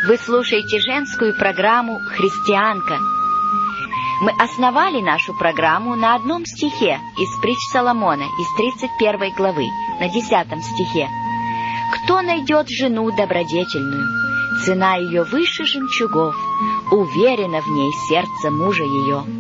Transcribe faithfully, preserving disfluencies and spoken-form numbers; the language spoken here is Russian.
Вы слушаете женскую программу «Христианка». Мы основали нашу программу на одном стихе из притч Соломона, из тридцать первой главы, на десятом стихе. «Кто найдет жену добродетельную? Цена ее выше жемчугов, уверено в ней сердце мужа ее».